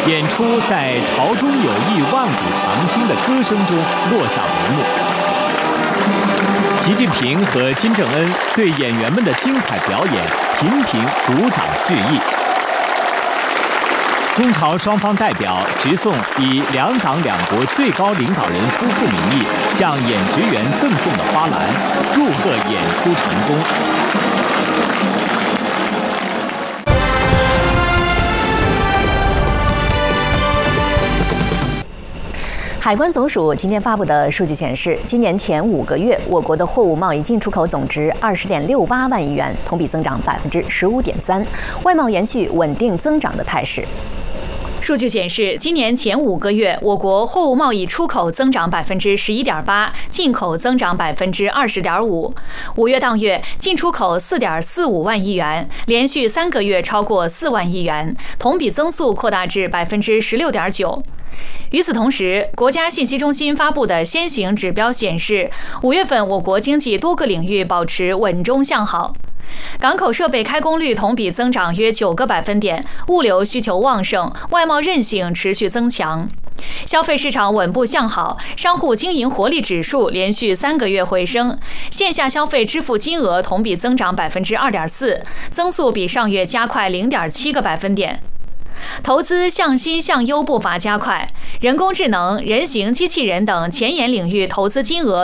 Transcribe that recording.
演出在“朝中有意万古长青”的歌声中落下帷幕。习近平和金正恩对演员们的精彩表演频频鼓掌致意。中朝双方代表直送以两党两国最高领导人夫妇名义向演职员赠送的花篮，祝贺演出成功。 海关总署今天发布的数据显示，今年前5个月，我国的货物贸易进出口总值20.68万亿元，同比增长15.3%，外贸延续稳定增长的态势。 数据显示，今年前5个月，我国货物贸易出口增长11.8%，进口增长20.5%。5月当月，进出口4.45万亿元，连续3个月超过4万亿元，同比增速扩大至16.9%。与此同时，国家信息中心发布的先行指标显示，5月份我国经济多个领域保持稳中向好。港口设备开工率同比增长约9个百分点，物流需求旺盛，外贸韧性持续增强。消费市场稳步向好，商户经营活力指数连续3个月回升，线下消费支付金额同比增长2.4%，增速比上月加快0.7个百分点。投资向新向优步伐加快，人工智能、人形机器人等前沿领域投资金额